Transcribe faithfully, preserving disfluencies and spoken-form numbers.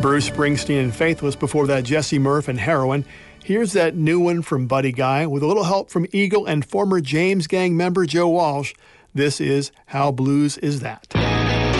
Bruce Springsteen and Faithless. Before that, Jesse Murph and Heroin. Here's that new one from Buddy Guy with a little help from Eagle and former James Gang member Joe Walsh. This is How Blues Is That?